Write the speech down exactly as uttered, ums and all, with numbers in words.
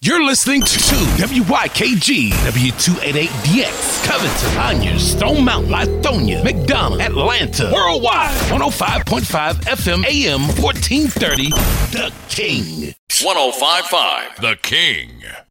You're listening to W Y K G, W two eighty-eight D X, Covington, Conyers, Stone Mountain, Lithonia, McDonough, Atlanta, worldwide, one oh five point five F M, A M, fourteen thirty, The King. one oh five point five The King.